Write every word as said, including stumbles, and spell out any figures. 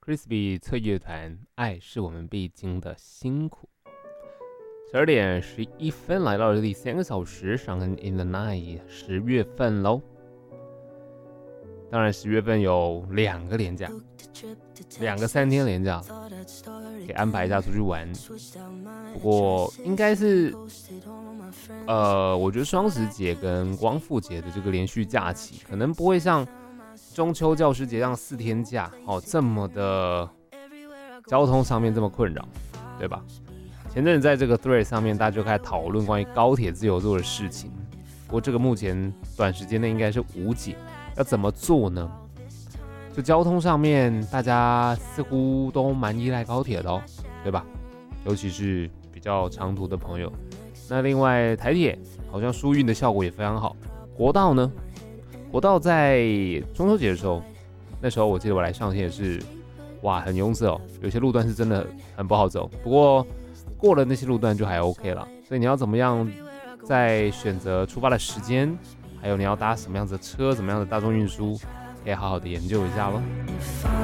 Crispy 侧乐团，爱是我们必经的辛苦。十二点十一分，来到了第三个小时，上恩 in the night， 十月份喽。当然，十月份有两个连假，两个三天连假，可以安排一下出去玩。不过应该是，呃，我觉得双十节跟光复节的这个连续假期，可能不会像中秋教师节这样四天假哦这么的交通上面这么困扰，对吧？前阵子在这个 thread 上面，大家就开始讨论关于高铁自由座的事情。不过这个目前短时间内应该是无解，要怎么做呢？就交通上面，大家似乎都蛮依赖高铁的哦，对吧？尤其是比较长途的朋友。那另外台铁好像疏运的效果也非常好。国道呢？国道在中秋节的时候，那时候我记得我来上线也是，哇，很拥塞哦，有些路段是真的很不好走。不过过了那些路段就还 OK 了。所以你要怎么样在选择出发的时间，还有你要搭什么样子的车，怎么样的大众运输，可以好好的研究一下咯。